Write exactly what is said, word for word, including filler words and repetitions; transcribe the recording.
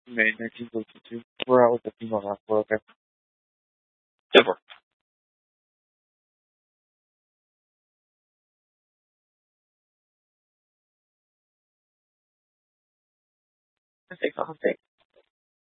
May nineteen fifty-two. We're out with the female now. We're okay. Never. I think I'll take